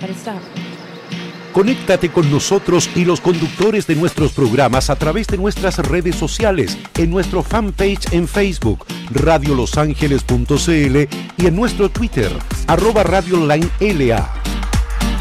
Conéctate con nosotros y los conductores de nuestros programas a través de nuestras redes sociales, en nuestro fanpage en Facebook, radiolosangeles.cl, y en nuestro Twitter, @radioonlineLA.